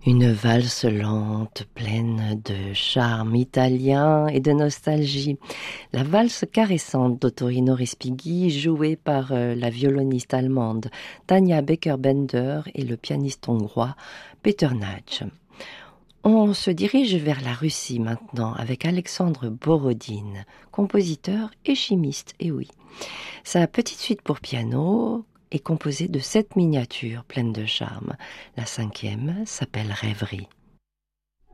Une valse lente, pleine de charme italien et de nostalgie. La valse caressante d'Ottorino Respighi, jouée par la violoniste allemande Tanja Becker-Bender et le pianiste hongrois Peter Nagy. On se dirige vers la Russie maintenant avec Alexandre Borodine, compositeur et chimiste, et oui. Sa petite suite pour piano est composée de 7 miniatures pleines de charme. La 5e s'appelle Rêverie.